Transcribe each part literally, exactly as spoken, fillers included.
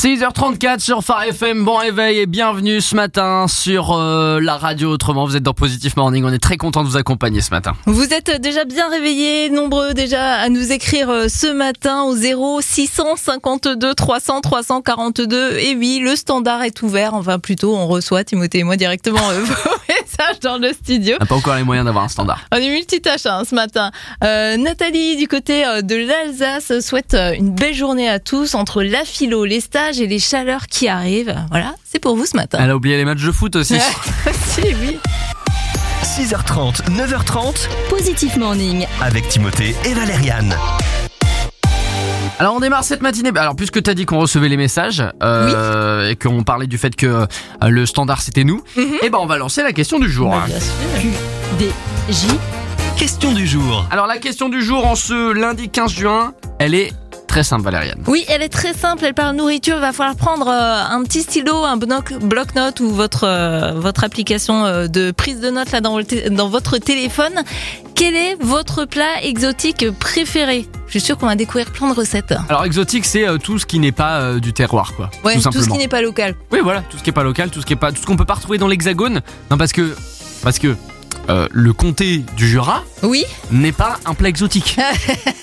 six heures trente-quatre sur Phare F M, bon réveil et bienvenue ce matin sur euh, la radio autrement. Vous êtes dans Positive Morning, on est très content de vous accompagner ce matin. Vous êtes déjà bien réveillés, nombreux déjà à nous écrire ce matin au zéro six cent cinquante-deux trois cents trois cent quarante-deux. Et oui, le standard est ouvert, enfin plutôt on reçoit Timothée et moi directement euh, vos messages dans le studio. On n'a pas encore les moyens d'avoir un standard. On est multitâche hein, ce matin. Euh, Nathalie du côté de l'Alsace souhaite une belle journée à tous entre la philo, les stages et les chaleurs qui arrivent. Voilà, c'est pour vous ce matin. Elle a oublié les matchs de foot aussi. Si, oui. six heures trente, neuf heures trente, Positive Morning avec Timothée et Valériane. Alors on démarre cette matinée, alors puisque t'as dit qu'on recevait les messages euh, oui. et qu'on parlait du fait que euh, le standard c'était nous, mm-hmm. et ben on va lancer la question du jour. Bah, bien sûr. Q D J. Question du jour. Alors la question du jour en ce lundi quinze juin, elle est très simple Valériane. Oui, elle est très simple, elle parle nourriture, il va falloir prendre euh, un petit stylo, un bloc-notes ou votre, euh, votre application euh, de prise de notes là dans, dans votre téléphone. Quel est votre plat exotique préféré ? Je suis sûre qu'on va découvrir plein de recettes. Alors exotique, c'est euh, tout ce qui n'est pas euh, du terroir, quoi. Ouais, tout, tout ce qui n'est pas local. Oui, voilà, tout ce qui n'est pas local, tout ce qui est pas, tout ce qu'on peut pas retrouver dans l'Hexagone. Non, parce que, parce que euh, le comté du Jura, oui, n'est pas un plat exotique. D'accord ?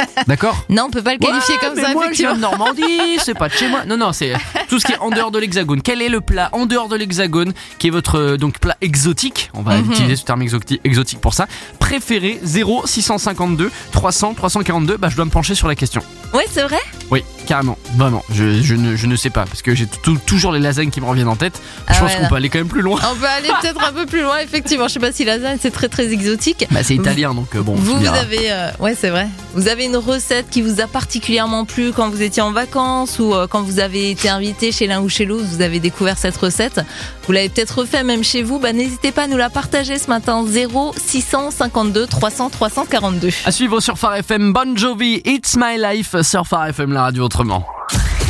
Non, on peut pas le qualifier ouais, comme mais ça. Moi, je viens de Normandie, c'est pas de chez moi. Non, non, c'est tout ce qui est en dehors de l'Hexagone. Quel est le plat en dehors de l'Hexagone qui est votre euh, donc plat exotique ? On va mm-hmm. utiliser ce terme exotique, exotique pour ça. Préféré zéro six cent cinquante-deux trois cents trois cent quarante-deux. Bah, je dois me pencher sur la question. Ouais, c'est vrai ? Oui, carrément. Vraiment, je, je, ne, je ne sais pas parce que j'ai t- toujours les lasagnes qui me reviennent en tête. Je ah pense ouais, qu'on là. peut aller quand même plus loin. On peut aller peut-être un peu plus loin, effectivement. Je sais pas si lasagne c'est très très exotique. Bah, c'est italien donc euh, bon. Vous, vous avez, euh, ouais, c'est vrai. Vous avez une recette qui vous a particulièrement plu quand vous étiez en vacances ou euh, quand vous avez été invité chez l'un ou chez l'autre, vous avez découvert cette recette. Vous l'avez peut-être refait même chez vous. Bah, n'hésitez pas à nous la partager ce matin. zéro six cent cinquante-deux trois cents trois cent quarante-deux. À suivre sur Phare F M, Bon Jovi, It's My Life sur Phare F M, la radio autrement.